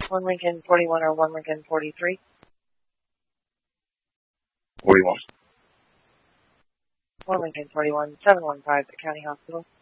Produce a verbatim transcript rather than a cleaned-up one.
one Lincoln forty-one or one Lincoln forty-three? forty-one. one Lincoln forty-one, seven one five, the county hospital.